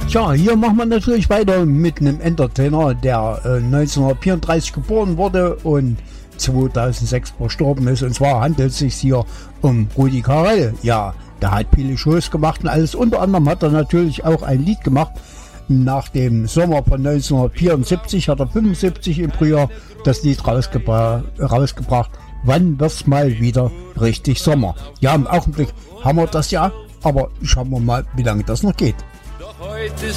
Tja, hier machen wir natürlich weiter mit einem Entertainer, der 1934 geboren wurde und 2006 verstorben ist. Und zwar handelt es sich hier um Rudi Carrell. Ja, der hat viele Shows gemacht und alles. Unter anderem hat er natürlich auch ein Lied gemacht. Nach dem Sommer von 1974 hat er 75 im Frühjahr das Lied rausgebracht. Wann wird's mal wieder richtig Sommer? Ja, im Augenblick haben wir das ja, aber schauen wir mal, wie lange das noch geht. Doch heute ist